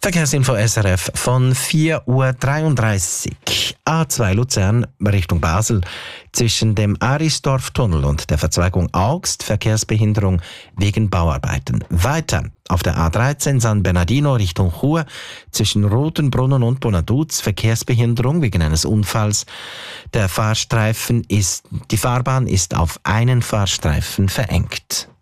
Verkehrsinfo SRF von 4.33 Uhr. A2 Luzern Richtung Basel. Zwischen dem Arisdorf-Tunnel und der Verzweigung Augst Verkehrsbehinderung wegen Bauarbeiten. Weiter auf der A13 San Bernardino Richtung Chur. Zwischen Rotenbrunnen und Bonaduz Verkehrsbehinderung wegen eines Unfalls. Die Fahrbahn ist auf einen Fahrstreifen verengt.